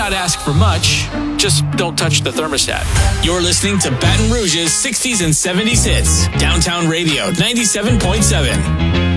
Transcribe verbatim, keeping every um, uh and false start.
not ask for much. Just don't touch the thermostat. You're listening to Baton Rouge's sixties and seventies hits. Downtown Radio ninety-seven point seven.